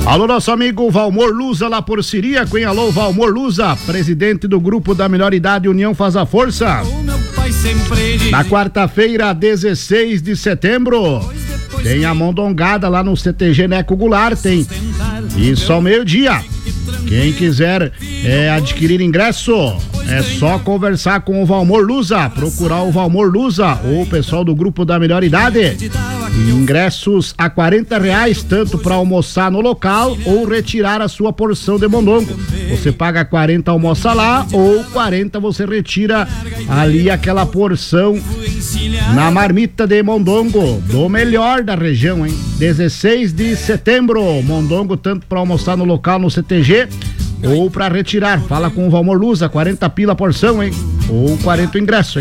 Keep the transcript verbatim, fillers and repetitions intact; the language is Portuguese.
Alô, nosso amigo Valmor Luza lá por Siríaco, hein? Alô, Valmor Luza, presidente do grupo da Melhor Idade União Faz a Força. Na quarta-feira, dezesseis de setembro, tem a mondongada lá no C T G Neco Goulart, tem isso ao meio-dia. Quem quiser é, adquirir ingresso, é só conversar com o Valmor Luza, procurar o Valmor Luza ou o pessoal do grupo da Melhor Idade. Ingressos a quarenta reais, tanto para almoçar no local ou retirar a sua porção de mondongo. Você paga quarenta, almoça lá, ou quarenta você retira ali aquela porção na marmita de mondongo, do melhor da região, hein? dezesseis de setembro, mondongo tanto para almoçar no local no C T G ou para retirar. Fala com o Valmor Luza, quarenta pila a porção, hein? Ou quarenta o ingresso, hein?